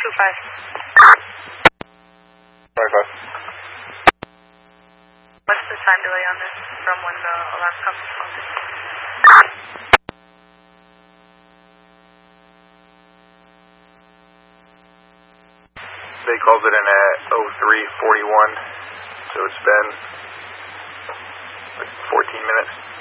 25. What's the time delay on this from when the alarm comes from? They called it in at 03:41, so it's been like 14 minutes.